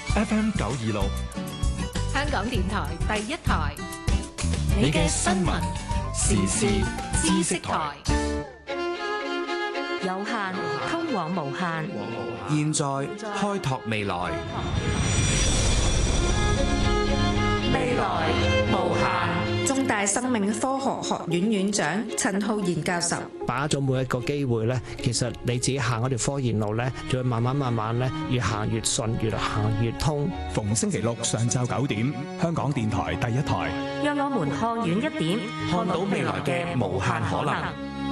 FM 926， 香港電台第一台， 你嘅新聞時事知識台。 有限通往無限， 現在開拓未來， 未來無限。 中大生命科學學院院長陳浩然教授， 把握咗每一個機會咧，其實你自己行嗰條科研路咧，就會慢慢咧，越行越順，越行越通。 逢星期六上晝9點，香港電台第一台， 讓我們看遠一點， 看到未來嘅無限可能。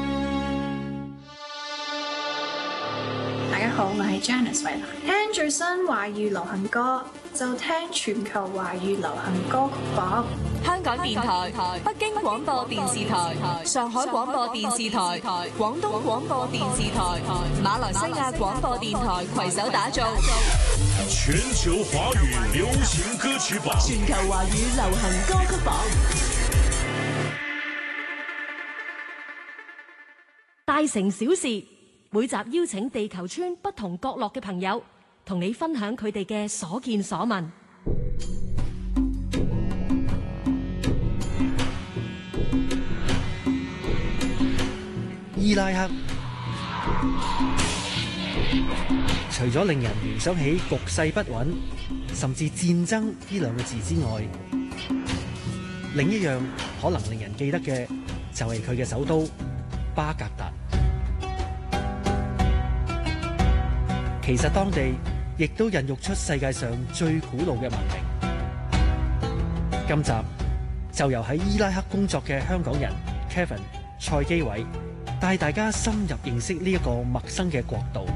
大家好，我係 Janice 衛蘭。聽最新華語流行歌，就聽全球華語流行歌曲榜。 香港電台、北京廣播電視台、上海廣播電視台、廣東廣播電視台、馬來西亞廣播電台攜手打造全球華語流行歌曲榜。 全球華語流行歌曲榜。 大城小事，每集邀請地球村不同角落嘅朋友，同你分享佢哋嘅所見所聞。 伊拉克除咗令人聯想起局勢不穩，甚至戰爭呢兩個字之外，另一樣可能令人記得嘅就係佢嘅首都巴格達。其實當地亦都孕育出世界上最古老嘅文明。今集就由喺伊拉克工作嘅香港人 Kevin 蔡基偉帶大家深入認識呢一個陌生嘅國度。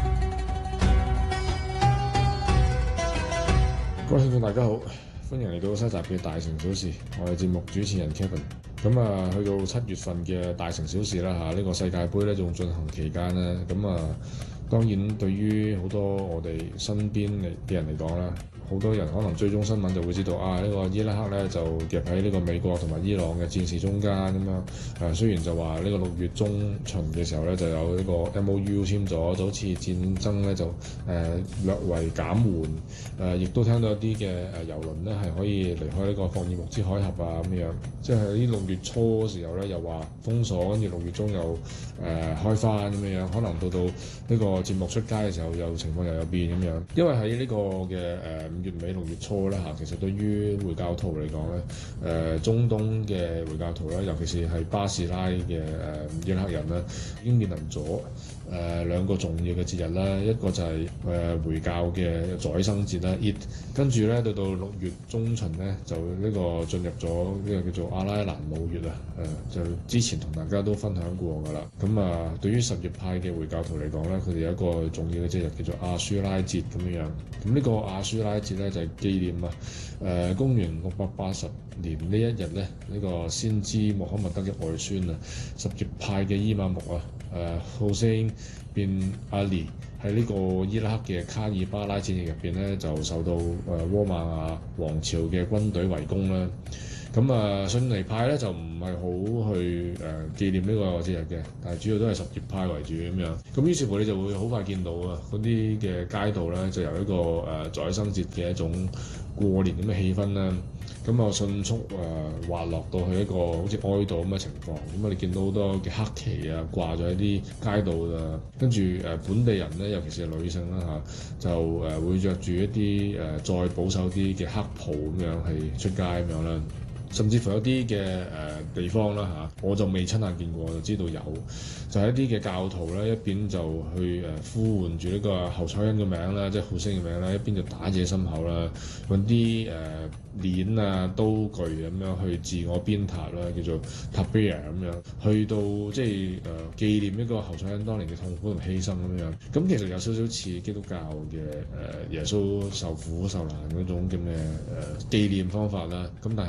各位聽眾大家好，歡迎嚟到新集嘅大城小事，我係節目主持人 Kevin。咁啊，去到7月份嘅大城小事啦嚇，呢個世界盃咧仲進行期間咧，咁啊當然對於好多我哋身邊嘅人嚟講啦，好多人可能追蹤新聞就會知道啊，呢個伊拉克咧就夾喺呢個美國同埋伊朗嘅戰事中間咁樣。雖然就話呢個6月中旬嘅時候咧就有呢個 MOU 簽咗，就好似戰爭咧就略為減緩。亦都聽到一啲嘅郵輪咧係可以離開呢個霍爾木茲海峽啊咁樣。即係喺6月初嘅時候咧又話封鎖，跟住6月中又開翻咁樣，可能到呢個節目出街嘅時候又情況又有變咁樣。因為喺呢個嘅5月尾6月初咧嚇，其實對於回教徒嚟講咧，中東嘅回教徒咧，尤其是係巴士拉嘅伊拉克人咧，已經面臨咗兩個重要嘅節日啦。一個就係回教嘅宰牲節啦 Eid， 跟住咧到6月中旬咧就呢個進入咗呢個叫做阿拉蘭姆月啊。就之前同大家都分享過㗎啦。咁啊，對於什葉派嘅回教徒嚟講咧，佢哋有一個重要嘅節日叫做阿舒拉節咁樣。咁呢個阿舒拉節咧就係紀念公元680年呢一日咧，呢個先知穆罕默德嘅外孫啊，什葉派嘅伊瑪目啊，Hussein bin Ali 喺呢個伊拉克嘅卡爾巴拉戰役入邊咧，就受到倭馬亞王朝嘅軍隊圍攻啦。咁啊，遜尼派咧就唔係好去紀念呢個節日嘅，但係主要都係什葉派為主咁樣。咁於是乎你就會好快見到啊，嗰啲嘅街道咧就由一個宰牲節嘅一種過年咁嘅氣氛啦。咁啊迅速滑落到去一個好似哀悼咁嘅情況。咁啊你見到好多嘅黑旗啊掛咗喺啲街道啊，跟住本地人咧，尤其是女性啦嚇，就會着住一啲再保守啲嘅黑袍咁樣係出街咁樣啦。甚至乎有啲嘅地方啦嚇，我就未親眼見過，我就知道有，就係一啲嘅教徒咧，一邊就去呼喚住呢個侯賽因嘅名啦，即係Hussein嘅名啦，一邊就打自己心口啦，揾啲鏈啊刀具咁樣去自我鞭撻啦，叫做 Takbir 咁樣，去到即係紀念呢個侯賽因當年嘅痛苦同犧牲咁樣。咁其實有少少似基督教嘅耶穌受苦受難嗰種咁嘅紀念方法啦。咁但係呢個就係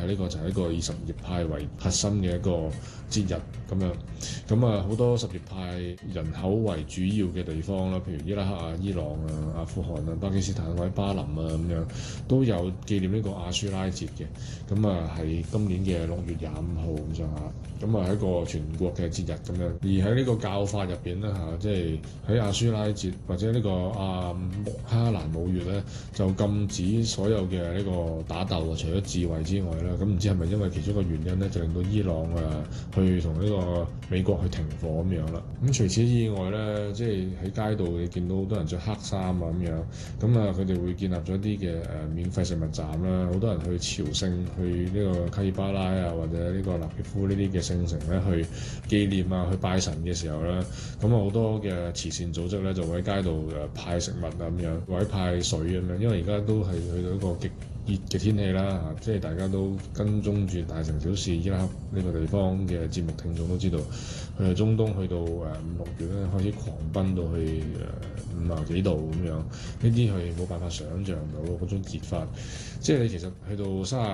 一個以什葉派為核心嘅一個節日咁樣。咁啊好多什葉派人口為主要嘅地方啦，譬如伊拉克啊、伊朗啊、阿富汗啊、巴基斯坦或者巴林啊咁樣，都有紀念呢個阿舒拉節嘅。咁啊係今年嘅6月25號咁上下，咁啊係一個全國嘅節日咁樣。而喺呢個教法入邊咧嚇，即係喺阿舒拉節或者呢個穆哈蘭舞月咧，就禁止所有嘅呢個打鬥啊，除咗自衛之外啦。咁唔知係咪因為其中一個原因咧，就令到伊朗啊去同呢個美國去停火咁樣啦。咁除此以外咧，即係喺街度你見到好多人着黑衫啊咁樣，咁啊佢哋會建立咗一啲嘅免費食物站啦，好多人去朝聖，去呢個卡爾巴拉啊或者呢個納皮夫呢啲嘅聖城咧去紀念啊，去拜神嘅時候咧，咁啊好多嘅慈善組織咧就會喺街度派食物啊咁樣，或者派水咁樣，因為而家都係去到一個極熱嘅天氣啦，即係大家都跟蹤住大城小事伊拉克呢個地方嘅節目聽眾都知道，去中東去到5、6月咧開始狂奔到去50幾度咁樣，呢啲係冇辦法想像到嗰種熱法，即係你其實去到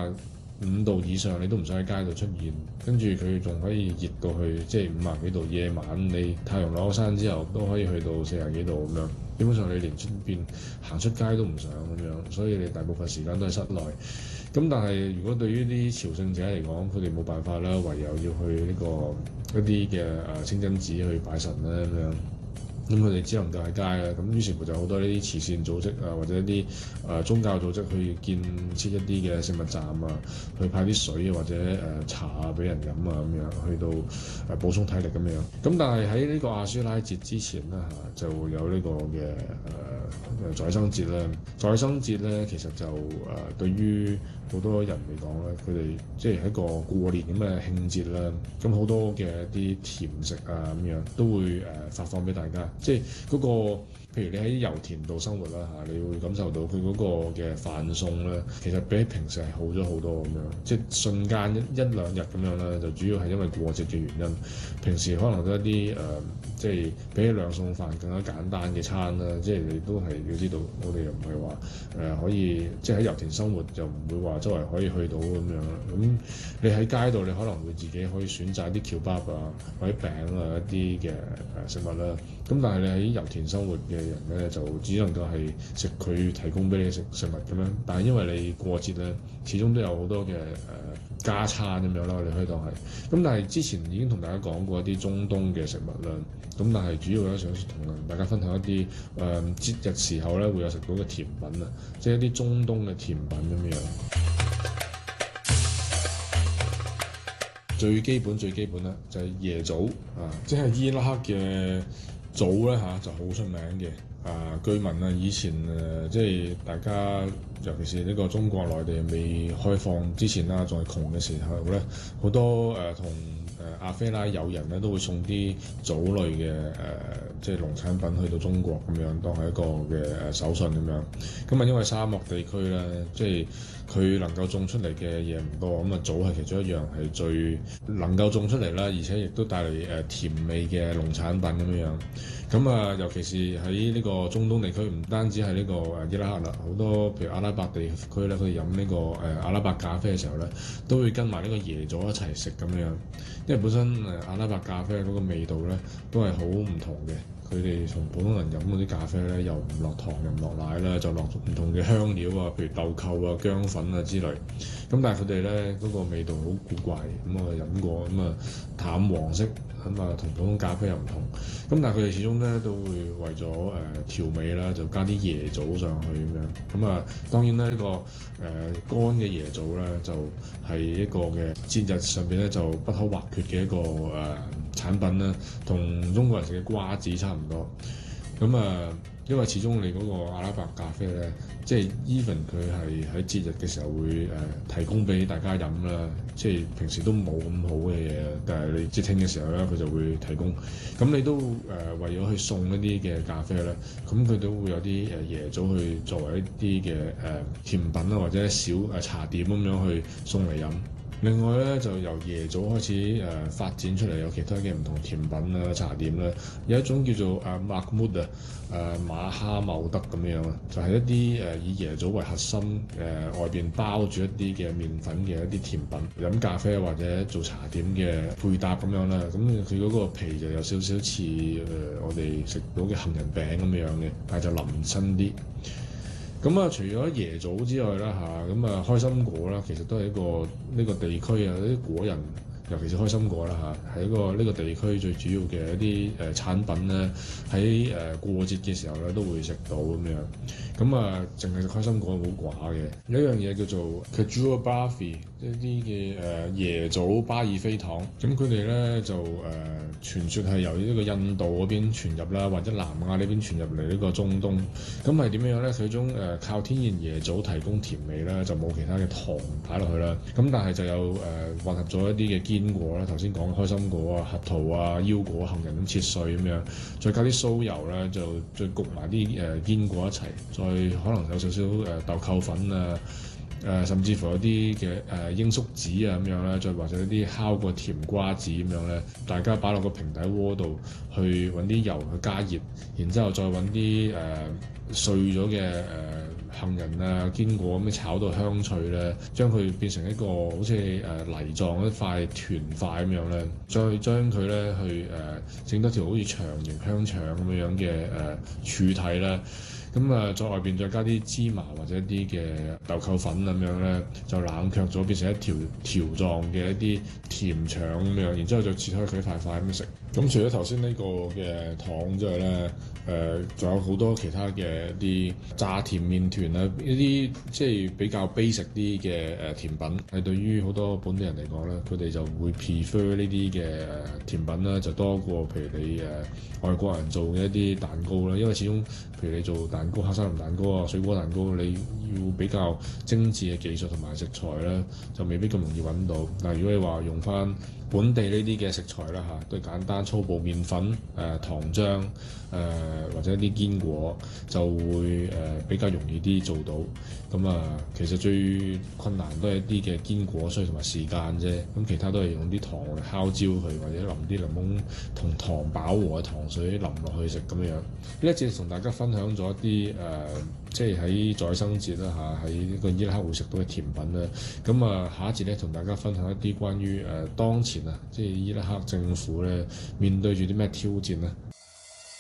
35度以上你都唔使喺街度出現，跟住佢仲可以熱到去即係50幾度，夜晚你太陽落咗山之後都可以去到40幾度咁樣。基本上你連出邊行出街都唔想咁樣，所以你大部分時間都喺室內。咁但係如果對於啲朝聖者嚟講，佢哋冇辦法啦，唯有要去呢個一啲嘅清真寺去拜神啦咁樣。咁佢哋只能夠喺街啦，咁於是乎就好多呢啲慈善組織啊，或者一啲宗教組織去建設一啲嘅食物站啊，去派啲水或者茶啊俾人飲啊咁樣，去到補充體力咁樣。咁但係喺呢個阿舒拉節之前咧就有呢個嘅宰牲節啦。宰牲節咧其實就對於好多人嚟講咧，佢哋即係一個過年咁嘅慶節啦。咁好多嘅一啲甜食啊咁樣都會發放俾大家。即係嗰個，譬如你喺油田度生活啦嚇，你會感受到佢嗰個嘅飯餸咧，其實比起平時係好咗好多咁樣。即係瞬間一兩日咁樣啦，就主要係因為過節嘅原因。平時可能都一啲即係比起兩餸飯更加簡單嘅餐啦。即係你都係要知道，我哋又唔係話可以即係喺油田生活，就唔會話周圍可以去到咁樣。咁你喺街度，你可能會自己可以選擇一啲喬巴啊或者餅啊一啲嘅食物啦。咁但係你喺油田生活嘅人咧，就只能夠係食佢提供俾你食物咁樣。但係因為你過節咧，始終都有好多嘅加餐咁樣啦，你可以當係。咁但係之前已經同大家講過一啲中東嘅食物啦。咁但係主要咧想同大家分享一啲節日時候咧會有食到嘅甜品啊，即係一啲中東嘅甜品咁樣。最基本咧就係椰棗啊，即係伊拉克嘅棗咧就好出名嘅。據聞啊，以前即係大家尤其是呢個中國內地未開放之前啦，仲係窮嘅時候咧，好多同阿非拉友人咧都會送啲棗類嘅即係農產品去到中國咁樣，當係一個嘅手信咁樣。咁啊，因為沙漠地區咧，即係佢能夠種出嚟嘅嘢唔多，咁啊棗係其中一樣係最能夠種出嚟啦，而且亦都帶嚟甜味嘅農產品咁樣。咁啊，尤其是喺呢個中東地區，唔單止係呢個伊拉克啦，好多譬如阿拉伯地區咧，佢哋飲呢個阿拉伯咖啡嘅時候咧，都會跟埋呢個椰棗一齊食咁樣。因為本身阿拉伯咖啡嗰個味道咧都係好唔同嘅。佢哋同普通人飲嗰啲咖啡咧，又唔落糖又唔落奶啦，就落唔同嘅香料啊，譬如豆蔻啊、薑粉啊之類。咁但係佢哋咧嗰個味道好古怪，咁我飲過，咁啊淡黃色，咁啊同普通咖啡又唔同。咁但係佢哋始終咧都會為咗調味啦，就加啲椰棗上去咁樣。咁啊當然咧呢個乾嘅椰棗咧就係一個嘅節日上邊咧就不可或缺嘅一個產品啦，同中國人食嘅瓜子差唔多。咁因為始終你嗰個阿拉伯咖啡咧，即係 even 佢係喺節日嘅時候會提供俾大家飲啦，即係平時都冇咁好嘅嘢，但係你節慶嘅時候咧，佢就會提供。咁你都為咗去送一啲嘅咖啡咧，咁佢都會有啲椰棗去作為一啲嘅甜品啦，或者小茶點咁樣去送嚟飲。 另外咧就由椰棗開始發展出嚟，有其他嘅唔同甜品啦、茶點啦，有一種叫做Mahmoud 馬哈茂德咁樣啊，就係一啲以椰棗為核心外邊包住一啲嘅麵粉嘅一啲甜品，飲咖啡或者做茶點嘅配搭咁樣啦。咁佢嗰個皮就有少少似我哋食到嘅杏仁餅咁樣嘅，但係就腍身啲。咁啊，除咗椰棗之外啦嚇，咁啊開心果啦，其實都係一個呢個地區啊啲果仁，尤其是開心果啦嚇，係一個呢個地區最主要嘅一啲產品咧，喺過節嘅時候咧都會食到咁樣。咁啊，淨係食開心果好寡嘅。有一樣嘢叫做 Khajur Barfi， 一啲嘅椰棗巴爾菲糖。咁佢哋咧就傳說係由呢個印度嗰邊傳入啦，或者南亞呢邊傳入嚟呢個中東。咁係點樣咧？佢種靠天然椰棗提供甜味啦，就冇其他嘅糖擺落去啦。咁但係就有混合咗一啲嘅堅果啦，頭先講開心果啊、核桃啊、腰果、杏仁咁切碎咁樣，再加啲酥油咧，就再焗埋啲堅果一齊，再可能有少少豆蔻粉啊。甚至乎有啲嘅鷹粟子啊咁樣咧，再或者一啲烤過甜瓜子咁樣咧，大家擺落個平底鍋度去揾啲油去加熱，然之後再揾啲碎咗嘅杏仁啊、堅果咁樣炒到香脆咧，將佢變成一個好似泥狀一塊團塊咁樣咧，再將佢咧去整多條好似長形香腸咁樣嘅柱體咧。咁啊，在外邊再加啲芝麻或者一啲嘅豆蔻粉咁樣咧，就冷卻咗，變成一條條狀嘅一啲甜腸咁樣，然之後就切開佢一塊塊咁食。咁除咗頭先呢個嘅糖之外咧，仲有好多其他嘅一啲炸甜麵團啊，一啲即係比較 basic 啲嘅甜品，係對於好多本地人嚟講咧，佢哋就會 prefer 呢啲嘅甜品啦，就多過譬如你外國人做嘅一啲蛋糕啦，因為始終譬如你做蛋糕、黑森林蛋糕啊、水果蛋糕，你要比較精緻嘅技術同埋食材咧，就未必咁容易揾到。但係如果你話用翻本地呢啲嘅食材啦嚇，都係簡單粗暴麵粉、糖漿或者一啲堅果，就會比較容易啲做到。咁其實最困難都係一啲嘅堅果碎同埋時間啫。咁其他都係用啲糖嚟烤焦佢，或者淋啲檸檬同糖飽和嘅糖水淋落去食咁樣。呢一節同大家分享咗一啲即係喺在生節啦嚇，喺呢個伊拉克會食到嘅甜品啦。咁下一節咧同大家分享一啲關於當前即係伊拉克政府咧面對住啲咩挑戰咧。